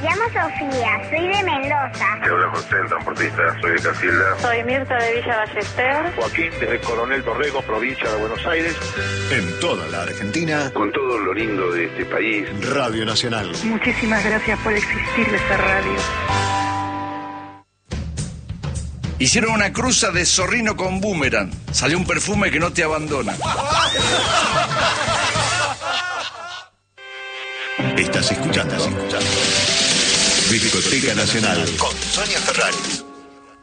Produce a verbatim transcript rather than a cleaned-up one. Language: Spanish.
llamo Sofía, soy de Mendoza. Te habla José, el transportista, soy de Casilda. Soy Mirta de Villa Ballester. Joaquín, desde Coronel Dorrego, provincia de Buenos Aires. En toda la Argentina. Con todo lo lindo de este país. Radio Nacional. Muchísimas gracias por existir esta radio. Hicieron una cruza de zorrino con boomerang. Salió un perfume que no te abandona. Estás escuchando, estás escuchando. Discoteca Nacional con Sonia Ferrari.